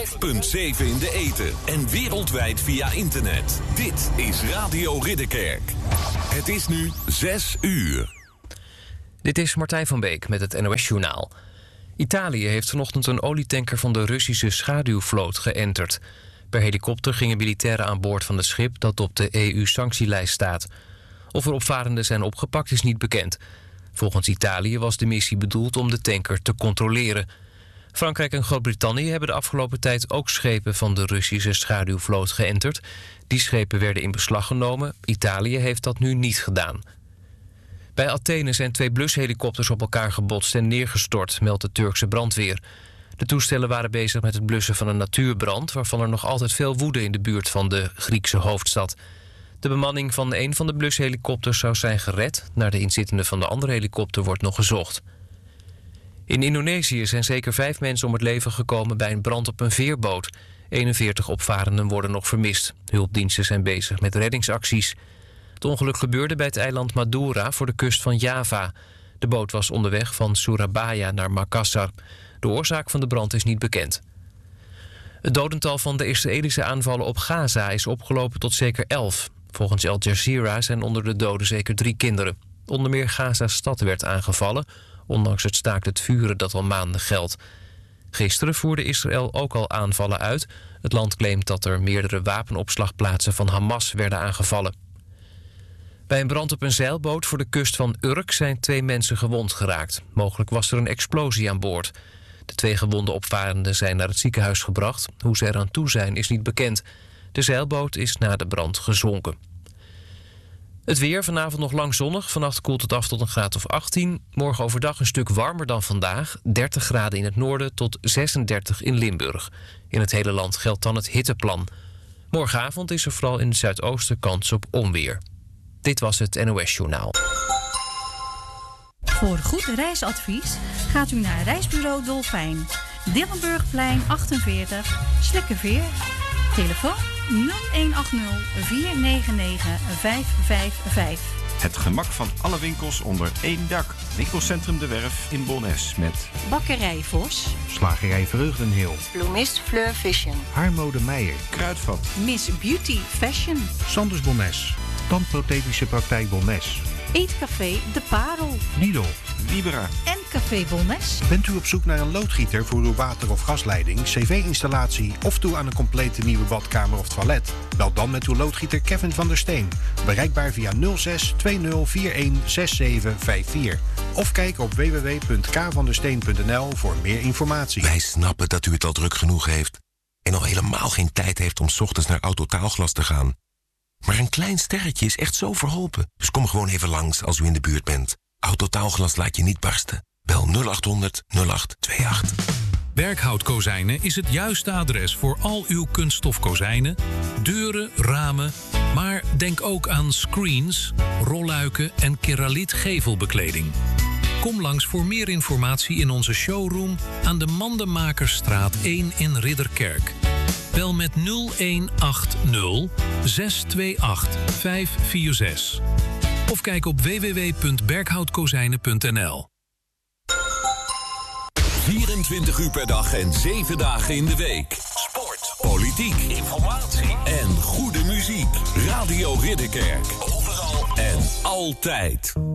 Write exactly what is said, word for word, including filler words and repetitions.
honderdvijf komma zeven in de ether en wereldwijd via internet. Dit is Radio Ridderkerk. Het is nu zes uur. Dit is Martijn van Beek met het N O S-journaal. Italië heeft vanochtend een olietanker van de Russische schaduwvloot geënterd. Per helikopter gingen militairen aan boord van het schip dat op de E U-sanctielijst staat. Of er opvarenden zijn opgepakt is niet bekend. Volgens Italië was de missie bedoeld om de tanker te controleren. Frankrijk en Groot-Brittannië hebben de afgelopen tijd ook schepen van de Russische schaduwvloot geënterd. Die schepen werden in beslag genomen. Italië heeft dat nu niet gedaan. Bij Athene zijn twee blushelikopters op elkaar gebotst en neergestort, meldt de Turkse brandweer. De toestellen waren bezig met het blussen van een natuurbrand, waarvan er nog altijd veel woedde in de buurt van de Griekse hoofdstad. De bemanning van een van de blushelikopters zou zijn gered. Naar de inzittende van de andere helikopter wordt nog gezocht. In Indonesië zijn zeker vijf mensen om het leven gekomen bij een brand op een veerboot. eenenveertig opvarenden worden nog vermist. Hulpdiensten zijn bezig met reddingsacties. Het ongeluk gebeurde bij het eiland Madura voor de kust van Java. De boot was onderweg van Surabaya naar Makassar. De oorzaak van de brand is niet bekend. Het dodental van de Israëlische aanvallen op Gaza is opgelopen tot zeker elf. Volgens Al Jazeera zijn onder de doden zeker drie kinderen. Onder meer Gaza-stad werd aangevallen, ondanks het staakt het vuren dat al maanden geldt. Gisteren voerde Israël ook al aanvallen uit. Het land claimt dat er meerdere wapenopslagplaatsen van Hamas werden aangevallen. Bij een brand op een zeilboot voor de kust van Urk zijn twee mensen gewond geraakt. Mogelijk was er een explosie aan boord. De twee gewonde opvarenden zijn naar het ziekenhuis gebracht. Hoe ze eraan toe zijn is niet bekend. De zeilboot is na de brand gezonken. Het weer, vanavond nog lang zonnig. Vannacht koelt het af tot een graad of achttien. Morgen overdag een stuk warmer dan vandaag. dertig graden in het noorden tot zesendertig in Limburg. In het hele land geldt dan het hitteplan. Morgenavond is er vooral in het zuidoosten kans op onweer. Dit was het N O S-journaal. Voor goed reisadvies gaat u naar Reisbureau Dolfijn. Dillenburgplein achtenveertig, Slikkerveer. Telefoon nul een acht nul, vier negen negen, vijf vijf vijf. Het gemak van alle winkels onder één dak. Winkelcentrum De Werf in Bonnes met Bakkerij Vos, Slagerij Vreugdenheel, Bloemist Fleur Vision, Haarmode Meijer, Kruidvat, Miss Beauty Fashion, Sanders Bonnes, Tandprothetische Praktijk Bonnes, Eetcafé De Parel, Lidl, Libera En Café Bonnes. Bent u op zoek naar een loodgieter voor uw water- of gasleiding, cv-installatie of toe aan een complete nieuwe badkamer of toilet? Bel dan met uw loodgieter Kevin van der Steen. Bereikbaar via nul zes twintig eenenveertig zesenzestig vijfenveertig. Of kijk op w w w punt k van der steen punt n l voor meer informatie. Wij snappen dat u het al druk genoeg heeft en al helemaal geen tijd heeft om 's ochtends naar Autotaalglas te gaan. Maar een klein sterretje is echt zo verholpen. Dus kom gewoon even langs als u in de buurt bent. Autotaalglas laat je niet barsten. Bel nul acht honderd nul acht tweeëntwintig. Berkhout Kozijnen is het juiste adres voor al uw kunststof kozijnen, deuren, ramen. Maar denk ook aan screens, rolluiken en keramiet gevelbekleding. Kom langs voor meer informatie in onze showroom aan de Mandenmakersstraat één in Ridderkerk. Bel met nul een acht nul, zes twee acht, vijf vier zes. Of kijk op w w w punt berkhoutkozijnen punt n l. vierentwintig uur per dag en zeven dagen in de week. Sport, politiek, informatie en goede muziek. Radio Ridderkerk. Overal en altijd.